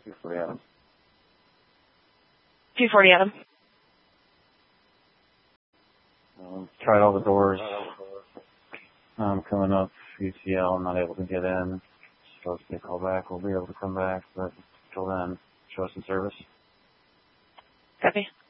240 Adam. 240 Adam. Tried all the doors. Coming up UCL, I'm not able to get in. Supposed to get a call back. We'll be able to come back, but until then, show us some service. Copy.